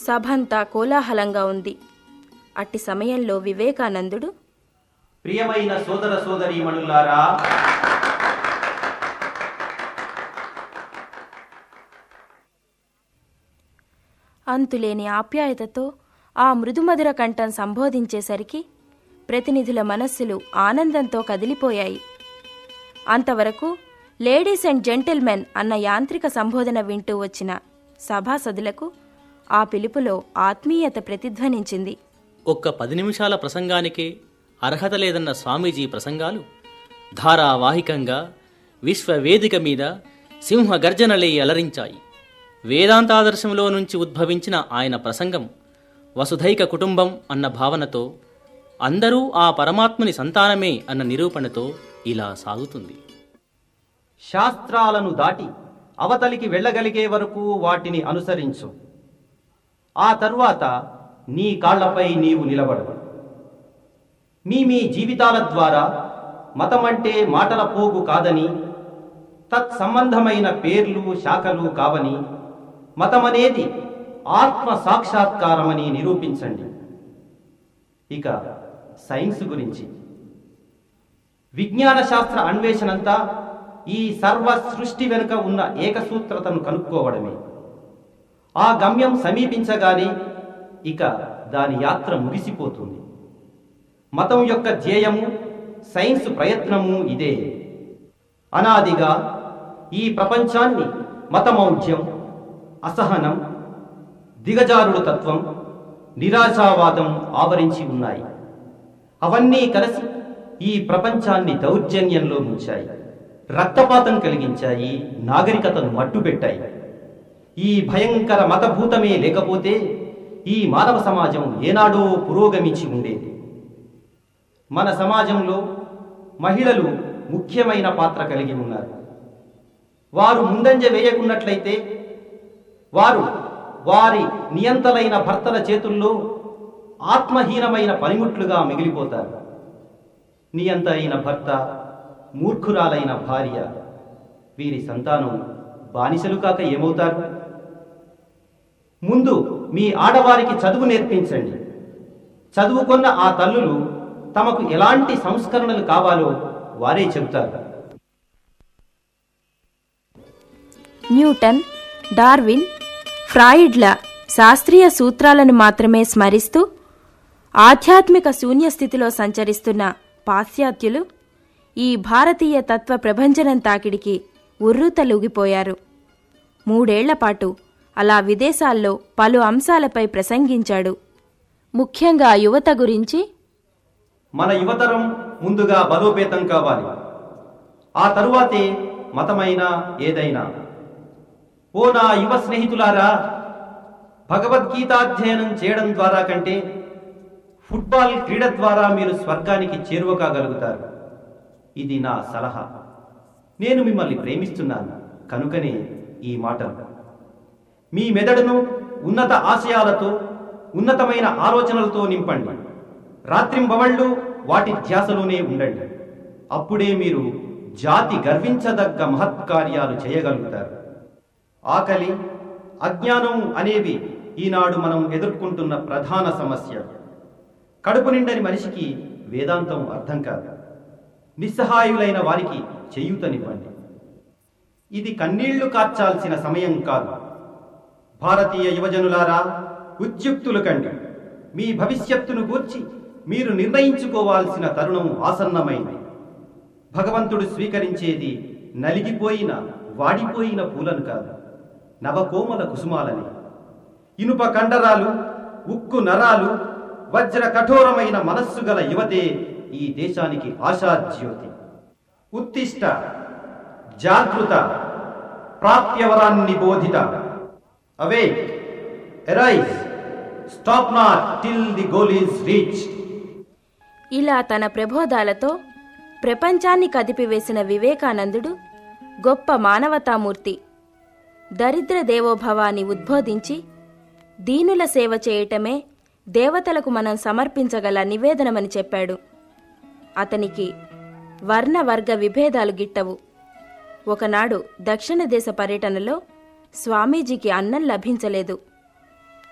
సభంతా కోలాహలంగా ఉంది. అట్టి సమయంలో వివేకానందుడు, ప్రియమైన సోదర సోదరీమణులారా, అంతులేని ఆప్యాయతతో ఆ మృదుమధుర కంఠం సంబోధించేసరికి ప్రతినిధుల మనస్సులు ఆనందంతో కదిలిపోయాయి. అంతవరకు లేడీస్ అండ్ జెంటిల్మెన్ అన్న యాంత్రిక సంబోధన వింటూ వచ్చిన సభాసదులకు ఆ పిలుపులో ఆత్మీయత ప్రతిధ్వనించింది. ఒక్క 10 నిమిషాల ప్రసంగానికే అర్హత లేదన్న స్వామీజీ ప్రసంగాలు ధారావాహికంగా విశ్వవేదిక మీద సింహ గర్జనలే అలరించాయి. వేదాంతాదర్శంలో నుంచి ఉద్భవించిన ఆయన ప్రసంగం వసుధైక కుటుంబం అన్న భావనతో, అందరూ ఆ పరమాత్ముని సంతానమే అన్న నిరూపణతో ఇలా సాగుతుంది. శాస్త్రాలను దాటి అవతలికి వెళ్ళగలిగే వరకు వాటిని అనుసరించు. ఆ తరువాత నీ కాళ్లపై నీవు నిలబడు. మీ జీవితాల ద్వారా మతమంటే మాటల పోగు కాదని, తత్సంబంధమైన పేర్లు శాఖలు కావని, మతమనేది ఆత్మ సాక్షాత్కారమని నిరూపించండి. ఇక సైన్స్ గురించి, విజ్ఞాన శాస్త్ర అన్వేషణంతా ఈ సర్వ సృష్టి వెనుక ఉన్న ఏకసూత్రతను కనుక్కోవడమే. ఆ గమ్యం సమీపించగానే ఇక దాని యాత్ర ముగిసిపోతుంది. మతం యొక్క ధ్యేయము, సైన్స్ ప్రయత్నము ఇదే. అనాదిగా ఈ ప్రపంచాన్ని మతమౌఢ్యం, అసహనం, దిగజారుడు తత్వం, నిరాశావాదం ఆవరించి ఉన్నాయి. అవన్నీ కలిసి ఈ ప్రపంచాన్ని దౌర్జన్యంలో ముంచాయి, రక్తపాతం కలిగించాయి, నాగరికతను మట్టుపెట్టాయి. ఈ భయంకర మతభూతమే లేకపోతే ఈ మానవ సమాజం ఏనాడో పురోగమించి ఉండేది. మన సమాజంలో మహిళలు ముఖ్యమైన పాత్ర కలిగి ఉన్నారు. వారు ముందంజ వేయకున్నట్లయితే వారు వారి నియంతలైన భర్తల చేతుల్లో ఆత్మహీనమైన పనిముట్లుగా మిగిలిపోతారు. నియంత అయిన భర్త, మూర్ఖురాలైన భార్య, వీరి సంతానం బానిసలు కాక ఏమవుతారు? ముందు మీ ఆడవారికి చదువు నేర్పించండి. చదువుకున్న ఆ తల్లులు తమకు ఎలాంటి సంస్కరణలు కావాలో వారే చెబుతారు. న్యూటన్, డార్విన్, ఫ్రాయిడ్ల శాస్త్రీయ సూత్రాలను మాత్రమే స్మరిస్తూ ఆధ్యాత్మిక శూన్యస్థితిలో సంచరిస్తున్న పాశ్చాత్యులు ఈ భారతీయ తత్వ ప్రభంజనం తాకిడికి ఉర్రూతలూగిపోయారు. 3 ఏళ్లపాటు అలా విదేశాల్లో పలు అంశాలపై ప్రసంగించాడు. ముఖ్యంగా యువత గురించి, మన యువతరం ముందుగా బలోపేతం కావాలి. ఆ తరువాతే మతమైనా ఏదైనా. ఓ నా యువ స్నేహితులారా, భగవద్గీతాధ్యయనం చేయడం ద్వారా కంటే ఫుట్బాల్ క్రీడ ద్వారా మీరు స్వర్గానికి చేరువ కాగలుగుతారు. ఇది నా సలహా. నేను మిమ్మల్ని ప్రేమిస్తున్నాను కనుకనే ఈ మాటలు. మీ మెదడును ఉన్నత ఆశయాలతో, ఉన్నతమైన ఆలోచనలతో నింపండి. రాత్రింబవళ్ళు వాటి ధ్యాసలోనే ఉండండి. అప్పుడే మీరు జాతి గర్వించదగ్గ మహత్కార్యాలు చేయగలుగుతారు. ఆకలి, అజ్ఞానం అనేవి ఈనాడు మనం ఎదుర్కొంటున్న ప్రధాన సమస్య. కడుపు నిండని మనిషికి వేదాంతం అర్థం కాదు. నిస్సహాయులైన వారికి చేయూతనివ్వండి. ఇది కన్నీళ్లు కార్చాల్సిన సమయం కాదు. భారతీయ యువజనులారా, ఉద్యుక్తులు కండి. మీ భవిష్యత్తును గూర్చి మీరు నిర్ణయించుకోవాల్సిన తరుణం ఆసన్నమైంది. భగవంతుడు స్వీకరించేది నలిగిపోయిన, వాడిపోయిన పూలను కాదు, నవకోమల కుసుమాలని. ఇనుప కండరాలు, ఉక్కు నరాలు, వజ్ర కఠోరమైన మనస్సు గల యువతే ఈ దేశానికి ఆశాజ్యోతి. ఉత్తిష్ట, జాగృత, ప్రాప్యవరాన్ని బోధిత. Awake, arise, stop not till the goal is reached. ఇలా తన ప్రబోధాలతో ప్రపంచాన్ని కదిపివేసిన వివేకానందుడు గొప్ప మానవతామూర్తి. దరిద్ర దేవోభవాన్ని ఉద్బోధించి దీనుల సేవ చేయటమే దేవతలకు మనం సమర్పించగల నివేదనమని చెప్పాడు. అతనికి వర్ణ వర్గ విభేదాలు గిట్టవు. ఒకనాడు దక్షిణ దేశ పర్యటనలో స్వామీజీకి అన్నం లభించలేదు.